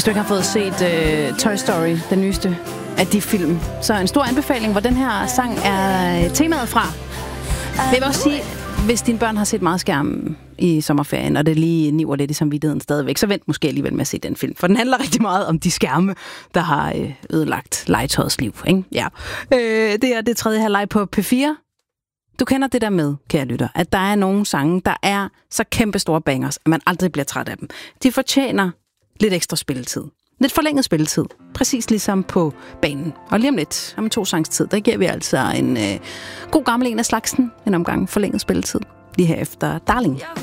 du ikke har fået set Toy Story, den nyeste af de film, så en stor anbefaling, hvor den her sang er temaet fra. Jeg vil også sige, hvis dine børn har set meget skærm i sommerferien, og det lige niver lidt i samvittigheden stadigvæk, så vent måske alligevel med at se den film. For den handler rigtig meget om de skærme, der har ødelagt legetøjets liv. Ikke? Ja. Det er det tredje halvleg på P4. Du kender det der med, kære lytter, at der er nogle sange, der er så kæmpe store bangers, at man aldrig bliver træt af dem. De fortjener lidt ekstra spilletid. Lidt forlænget spilletid. Præcis ligesom på banen. Og lige om lidt, om 2 sangs tid, der giver vi altså en god gammel en af slagsen, en omgang forlænget spilletid. Lige her efter Darling.